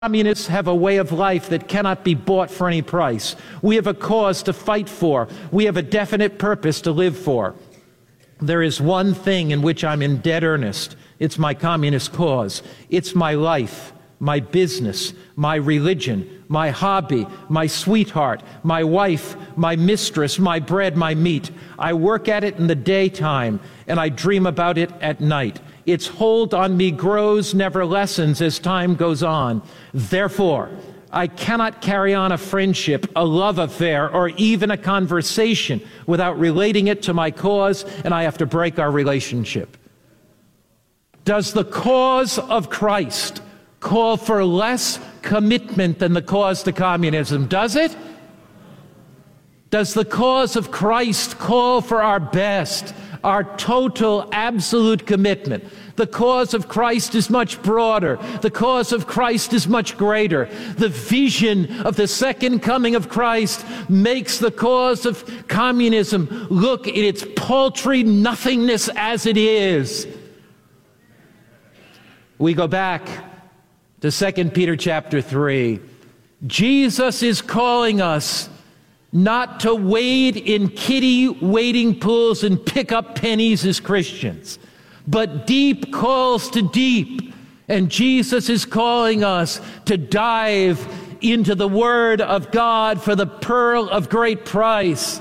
Communists have a way of life that cannot be bought for any price. We have a cause to fight for. We have a definite purpose to live for. There is one thing in which I'm in dead earnest. It's my communist cause. It's my life, my business, my religion, my hobby, my sweetheart, my wife, my mistress, my bread, my meat. I work at it in the daytime, and I dream about it at night. Its hold on me grows, never lessens as time goes on. Therefore, I cannot carry on a friendship, a love affair, or even a conversation without relating it to my cause, and I have to break our relationship. Does the cause of Christ call for less commitment than the cause to communism? Does it? Does the cause of Christ call for our best, our total, absolute commitment? The cause of Christ is much broader. The cause of Christ is much greater. The vision of the second coming of Christ makes the cause of communism look at its paltry nothingness as it is. We go back to 2 Peter chapter 3. Jesus is calling us not to wade in kiddie wading pools and pick up pennies as Christians, but deep calls to deep. And Jesus is calling us to dive into the Word of God for the pearl of great price.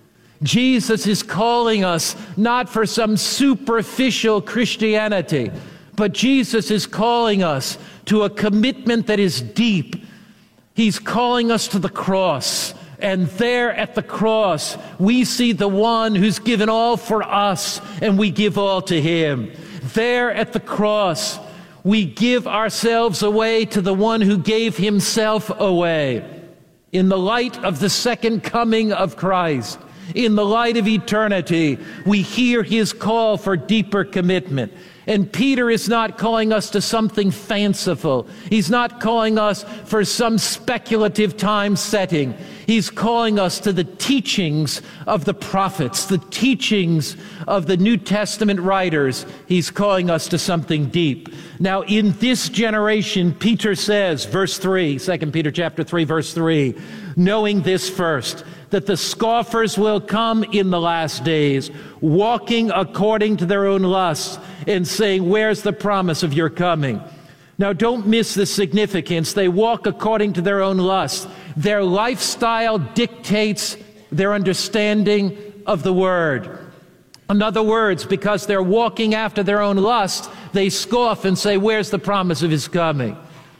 Jesus is calling us not for some superficial Christianity, but Jesus is calling us to a commitment that is deep. He's calling us to the cross. And there at the cross, we see the one who's given all for us, and we give all to him. There at the cross, we give ourselves away to the one who gave himself away. In the light of the second coming of Christ, in the light of eternity, we hear his call for deeper commitment. And Peter is not calling us to something fanciful. He's not calling us for some speculative time setting. He's calling us to the teachings of the prophets, the teachings of the New Testament writers. He's calling us to something deep. Now, in this generation, Peter says, verse 3, 2 Peter chapter 3, verse 3, knowing this first, that the scoffers will come in the last days, walking according to their own lusts, and saying, where's the promise of your coming? Now, don't miss the significance. They walk according to their own lusts. Their lifestyle dictates their understanding of the Word. In other words, because they're walking after their own lust, they scoff and say, where's the promise of his coming?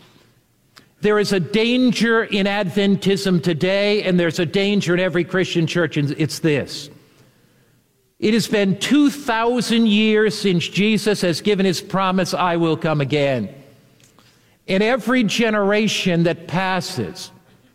There is a danger in Adventism today, and there's a danger in every Christian church, and it's this. It has been 2,000 years since Jesus has given his promise, I will come again. And every generation that passes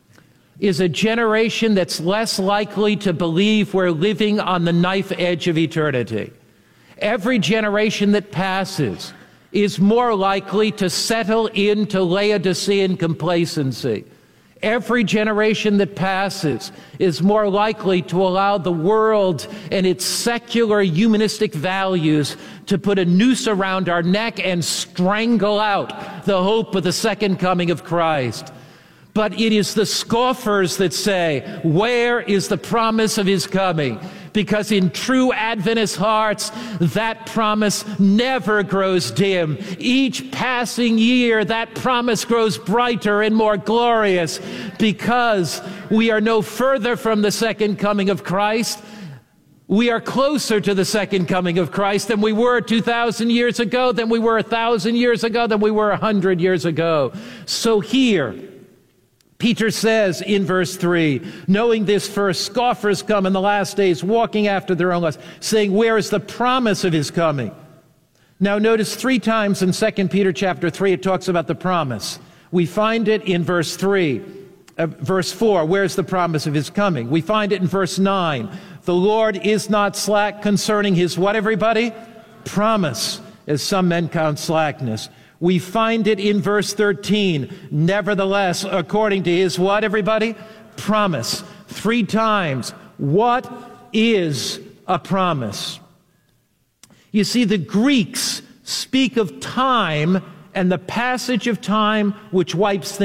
is a generation that's less likely to believe we're living on the knife edge of eternity. Every generation that passes is more likely to settle into Laodicean complacency. Every generation that passes is more likely to allow the world and its secular humanistic values to put a noose around our neck and strangle out the hope of the second coming of Christ. But it is the scoffers that say, where is the promise of his coming? Because in true Adventist hearts, that promise never grows dim. Each passing year, that promise grows brighter and more glorious, because we are no further from the second coming of Christ. We are closer to the second coming of Christ than we were 2,000 years ago, than we were 1,000 years ago, than we were 100 years ago. So here, Peter says in verse 3, knowing this first, scoffers come in the last days, walking after their own lusts, saying, where is the promise of his coming? Now notice 3 times in 2 Peter chapter 3, it talks about the promise. We find it in verse 3. Verse 4, where's the promise of his coming? We find it in verse 9. The Lord is not slack concerning his what, everybody? Promise, as some men count slackness. We find it in verse 13. Nevertheless, according to his what, everybody? Promise. 3 times. What is a promise? You see, the Greeks speak of time and the passage of time which wipes